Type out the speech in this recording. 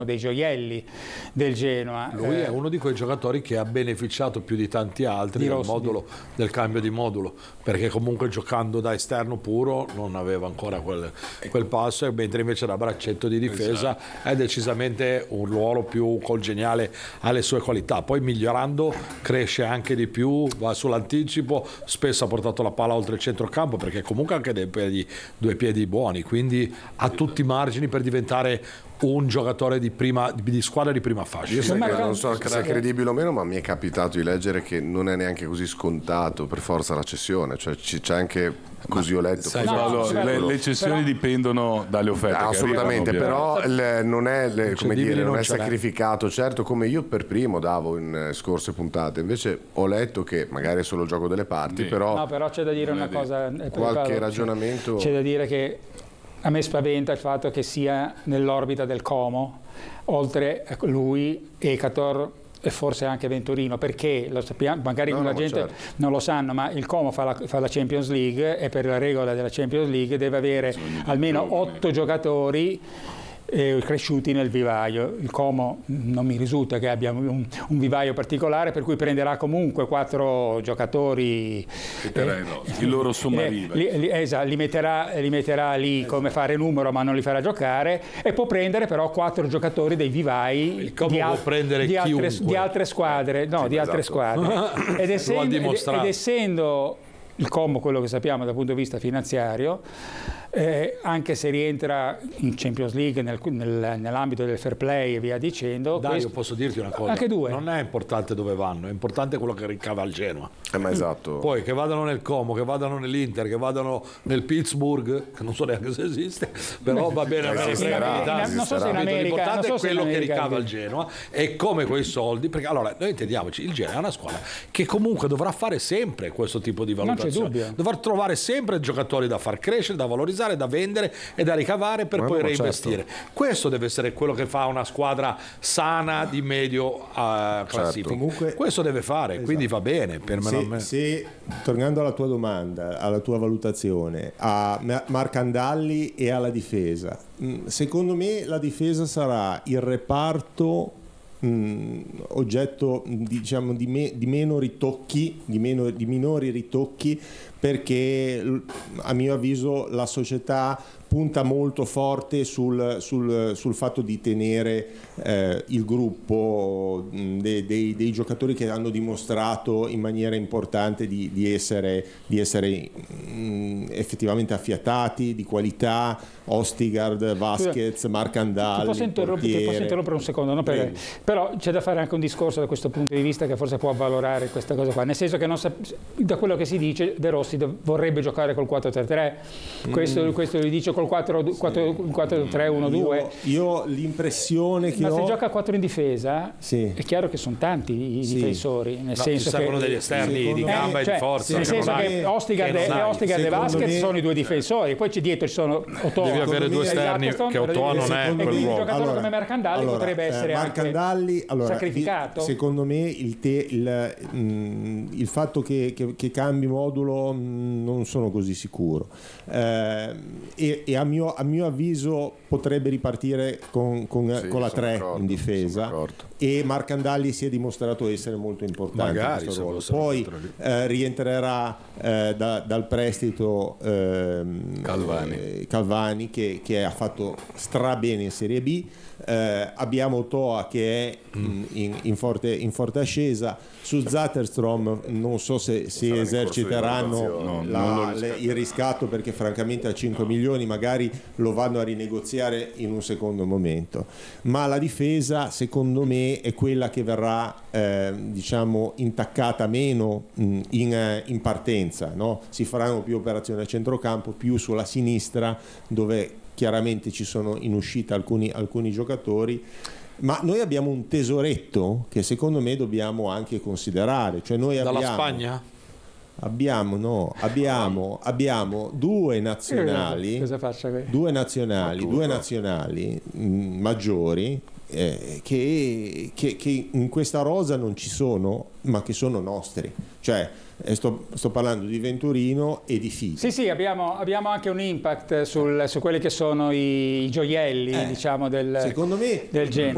dei gioielli del Genoa. Lui è uno di quei giocatori che ha beneficiato più di tanti altri del cambio di modulo, perché comunque giocando da esterno puro non aveva ancora quel passo, mentre invece da braccetto di difesa è decisamente un ruolo più congeniale alle sue qualità. Poi migliorando cresce anche di più, va sull'anticipo, spesso ha portato la palla oltre il centrocampo, perché comunque ha anche due piedi buoni, quindi ha tutti i margini per diventare un giocatore di squadra di prima fascia. Io non so se è credibile o meno, ma mi è capitato di leggere che non è neanche così scontato per forza la cessione, cioè c'è anche, così ho letto. Le cessioni dipendono dalle offerte. Assolutamente, però non è come dire, non è sacrificato, certo, come io per primo davo in scorse puntate. Invece ho letto che magari è solo il gioco delle parti, però no, però c'è da dire una cosa, qualche ragionamento. C'è da dire che a me spaventa il fatto che sia nell'orbita del Como, oltre a lui, Ekator e forse anche Venturino, perché lo sappiamo, magari la gente non lo sanno, ma il Como fa la Champions League e per la regola della Champions League deve avere almeno 8 giocatori cresciuti nel vivaio. Il Como non mi risulta che abbia un vivaio particolare, per cui prenderà comunque 4 giocatori, il loro sommariva, li metterà lì come fare numero, ma non li farà giocare, e può prendere però 4 giocatori dei vivai di altre squadre, ed essendo il Como quello che sappiamo dal punto di vista finanziario, anche se rientra in Champions League nell'ambito del fair play e via dicendo. Dario, posso dirti una cosa? Anche due. Non è importante dove vanno, è importante quello che ricava il Genoa. Ma esatto. Poi che vadano nel Como, che vadano nell'Inter, che vadano nel Pittsburgh, che non so neanche se esiste, però va bene. Non so se in America. L'importante è quello che ricava il Genoa e come quei soldi, perché allora noi intendiamoci, il Genoa è una squadra che comunque dovrà fare sempre questo tipo di valutazione. Dovrà trovare sempre giocatori da far crescere, da valorizzare, da vendere e da ricavare per poi reinvestire. Questo deve essere quello che fa una squadra sana di medio classifica. Comunque, questo deve fare, quindi va bene per me. Se tornando alla tua domanda, alla tua valutazione, a Marcandalli e alla difesa, secondo me la difesa sarà il reparto oggetto diciamo di meno ritocchi, di minori ritocchi, perché a mio avviso la società punta molto forte sul fatto di tenere il gruppo dei giocatori che hanno dimostrato in maniera importante di essere effettivamente affiatati, di qualità. Ostigard, Vasquez, Marcandalli. Ti posso interrompere un secondo, no? Però c'è da fare anche un discorso da questo punto di vista che forse può avvalorare questa cosa qua, nel senso che da quello che si dice De Rossi vorrebbe giocare col 4-3-3, questo lo dice col 4-3-1-2. Io l'impressione che ma se gioca a 4 in difesa, sì, è chiaro che sono tanti i difensori, nel senso che degli esterni di gamba e di forza, nel senso che Ostigard e Vasquez sono i 2 difensori, poi dietro ci sono Ottò. Devi avere 2 esterni, che Ottò non è quel un ruolo. giocatore come Marcandalli potrebbe essere anche sacrificato. Secondo me il fatto che cambi modulo non sono così sicuro, e a mio avviso potrebbe ripartire con la 3 in difesa, e Marcandalli si è dimostrato essere molto importante in questo ruolo. Poi rientrerà dal prestito Calvani che ha fatto strabene in Serie B. Abbiamo Toa che è in forte ascesa. Su Zetterstrom non so se eserciteranno il riscatto, perché francamente a 5 milioni magari lo vanno a rinegoziare in un secondo momento, ma la difesa secondo me è quella che verrà diciamo intaccata meno in partenza, no? Si faranno più operazioni a centrocampo, più sulla sinistra, dove chiaramente ci sono in uscita alcuni giocatori, ma noi abbiamo un tesoretto che secondo me dobbiamo anche considerare, cioè noi dalla Spagna? Abbiamo 2 nazionali, due nazionali maggiori che in questa rosa non ci sono, ma che sono nostri, cioè sto parlando di Venturino e di Fiti. Sì, abbiamo anche un impact su quelli che sono i gioielli, diciamo, secondo me del genere.